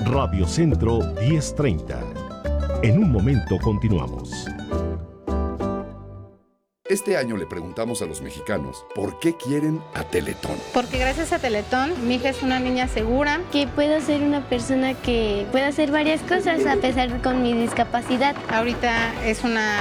Radio Centro 1030. En un momento continuamos. Este año le preguntamos a los mexicanos por qué quieren a Teletón. Porque gracias a Teletón, mi hija es una niña segura. Que puedo ser una persona que pueda hacer varias cosas a pesar con mi discapacidad. Ahorita es una